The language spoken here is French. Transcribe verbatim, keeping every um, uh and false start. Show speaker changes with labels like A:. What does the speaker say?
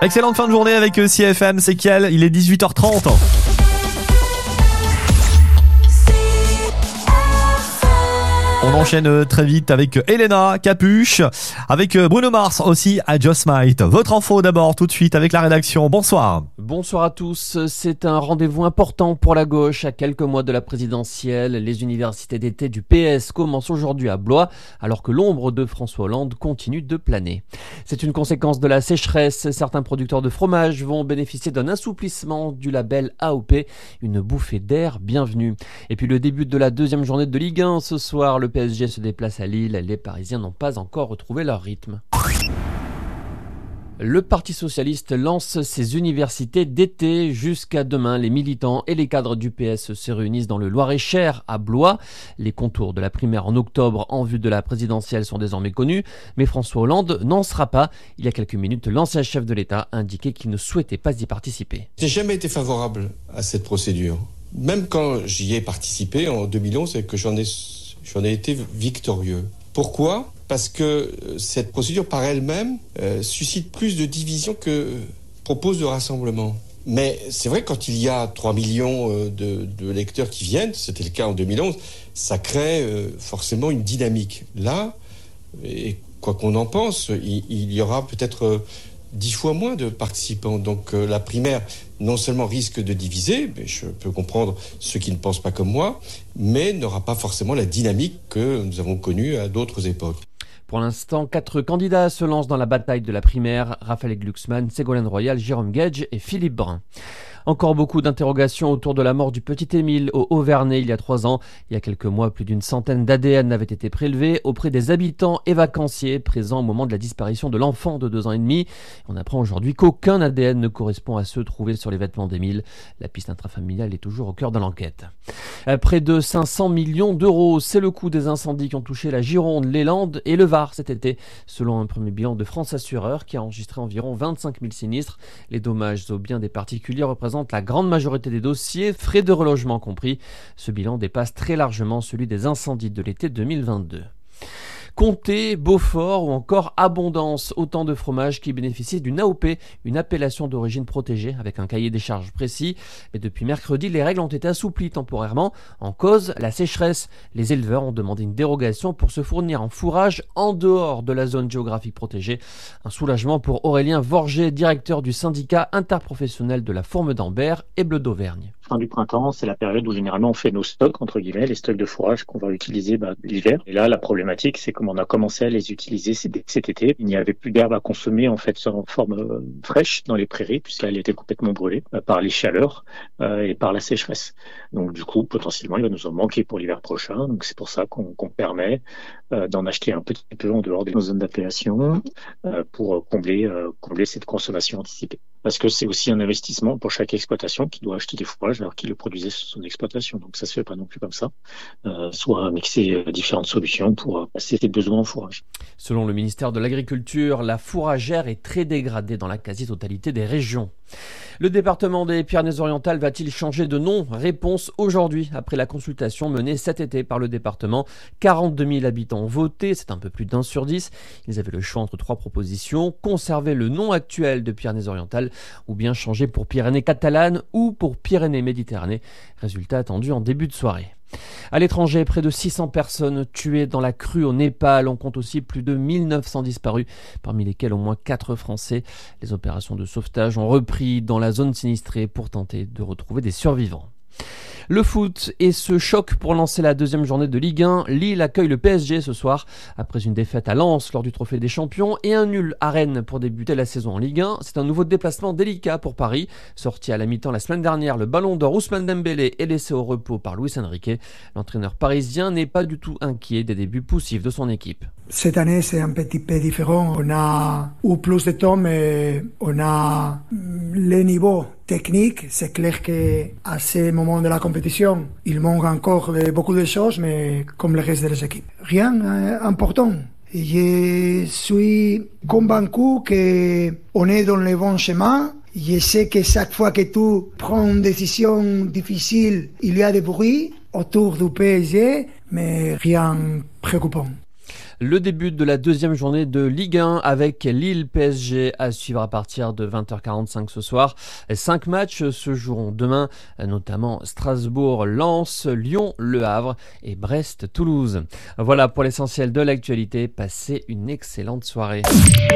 A: Excellente fin de journée avec C F M, c'est Kiel, il est dix-huit heures trente. On enchaîne très vite avec Elena Capuche, avec Bruno Mars aussi à Just Might. Votre info d'abord tout de suite avec la rédaction. Bonsoir.
B: Bonsoir à tous. C'est un rendez-vous important pour la gauche. À quelques mois de la présidentielle, les universités d'été du P S commencent aujourd'hui à Blois, alors que l'ombre de François Hollande continue de planer. C'est une conséquence de la sécheresse. Certains producteurs de fromage vont bénéficier d'un assouplissement du label A O P, une bouffée d'air bienvenue. Et puis le début de la deuxième journée de Ligue un ce soir, le P S G se déplace à Lille, les Parisiens n'ont pas encore retrouvé leur rythme. Le Parti socialiste lance ses universités d'été jusqu'à demain. Les militants et les cadres du P S se réunissent dans le Loir-et-Cher à Blois. Les contours de la primaire en octobre en vue de la présidentielle sont désormais connus, mais François Hollande n'en sera pas. Il y a quelques minutes, l'ancien chef de l'État a indiqué qu'il ne souhaitait pas y participer.
C: Je n'ai jamais été favorable à cette procédure. Même quand j'y ai participé en deux mille onze et que j'en ai J'en ai été victorieux. Pourquoi ? Parce que cette procédure par elle-même euh, suscite plus de divisions que propose de rassemblement. Mais c'est vrai, quand il y a trois millions de, de lecteurs qui viennent, c'était le cas en deux mille onze, ça crée euh, forcément une dynamique. Là, et quoi qu'on en pense, il, il y aura peut-être euh, dix fois moins de participants. Donc euh, la primaire, non seulement risque de diviser, mais je peux comprendre ceux qui ne pensent pas comme moi, mais n'aura pas forcément la dynamique que nous avons connue à d'autres époques.
B: Pour l'instant, quatre candidats se lancent dans la bataille de la primaire. Raphaël Glucksmann, Ségolène Royal, Jérôme Gage et Philippe Brun. Encore beaucoup d'interrogations autour de la mort du petit Émile au Haut-Vernay il y a trois ans. Il y a quelques mois, plus d'une centaine d'A D N avaient été prélevés auprès des habitants et vacanciers présents au moment de la disparition de l'enfant de deux ans et demi. On apprend aujourd'hui qu'aucun A D N ne correspond à ceux trouvés sur les vêtements d'Émile. La piste intrafamiliale est toujours au cœur de l'enquête. Près de cinq cents millions d'euros, c'est le coût des incendies qui ont touché la Gironde, les Landes et le Var cet été, selon un premier bilan de France Assureur qui a enregistré environ vingt-cinq mille sinistres. Les dommages aux biens des particuliers représentent la grande majorité des dossiers, frais de relogement compris. Ce bilan dépasse très largement celui des incendies de l'été deux mille vingt-deux. Comté, Beaufort ou encore Abondance, autant de fromages qui bénéficient d'une A O P, une appellation d'origine protégée avec un cahier des charges précis. Mais depuis mercredi, les règles ont été assouplies temporairement. En cause, la sécheresse. Les éleveurs ont demandé une dérogation pour se fournir en fourrage en dehors de la zone géographique protégée. Un soulagement pour Aurélien Vorger, directeur du syndicat interprofessionnel de la Fourme d'Ambert et Bleu d'Auvergne.
D: Fin du printemps, c'est la période où généralement on fait nos stocks, entre guillemets, les stocks de fourrage qu'on va utiliser bah, l'hiver. Et là, la problématique, c'est comme on a commencé à les utiliser cet été, il n'y avait plus d'herbe à consommer en fait en forme euh, fraîche dans les prairies, puisqu'elle était complètement brûlée euh, par les chaleurs euh, et par la sécheresse. Donc du coup, potentiellement, il va nous en manquer pour l'hiver prochain. Donc c'est pour ça qu'on, qu'on permet euh, d'en acheter un petit peu en dehors de nos zones d'appellation euh, pour combler, euh, combler cette consommation anticipée. Parce que c'est aussi un investissement pour chaque exploitation qui doit acheter des fourrages alors qu'il le produisait sur son exploitation. Donc ça se fait pas non plus comme ça. Euh, soit mixer différentes solutions pour passer ses besoins en fourrage.
B: Selon le ministère de l'Agriculture, la fourragère est très dégradée dans la quasi-totalité des régions. Le département des Pyrénées-Orientales va-t-il changer de nom ? Réponse aujourd'hui, après la consultation menée cet été par le département. quarante-deux mille habitants ont voté, c'est un peu plus d'un sur dix. Ils avaient le choix entre trois propositions, conserver le nom actuel de Pyrénées-Orientales ou bien changer pour Pyrénées catalanes ou pour Pyrénées-Méditerranée. Résultat attendu en début de soirée. À l'étranger, près de six cents personnes tuées dans la crue au Népal. On compte aussi plus de mille neuf cents disparus, parmi lesquels au moins quatre Français. Les opérations de sauvetage ont repris dans la zone sinistrée pour tenter de retrouver des survivants. Le foot et ce choc pour lancer la deuxième journée de Ligue un. Lille accueille le P S G ce soir après une défaite à Lens lors du Trophée des Champions et un nul à Rennes pour débuter la saison en Ligue un. C'est un nouveau déplacement délicat pour Paris. Sorti à la mi-temps la semaine dernière, le ballon d'or Ousmane Dembélé est laissé au repos par Luis Enrique. L'entraîneur parisien n'est pas du tout inquiet des débuts poussifs de son équipe.
E: Cette année, c'est un petit peu différent. On a eu plus de temps, mais on a le niveau technique. C'est clair qu'à ce moment de la compétition, il manque encore de, beaucoup de choses, mais comme le reste des équipes. Rien d'important. Je suis convaincu qu'on est dans le bon chemin. Je sais que chaque fois que tu prends une décision difficile, il y a des bruits autour du P S G, mais rien de préoccupant.
B: Le début de la deuxième journée de Ligue un avec Lille P S G à suivre à partir de vingt heures quarante-cinq ce soir. Cinq matchs se joueront demain, notamment Strasbourg, Lens, Lyon, Le Havre et Brest, Toulouse. Voilà pour l'essentiel de l'actualité. Passez une excellente soirée.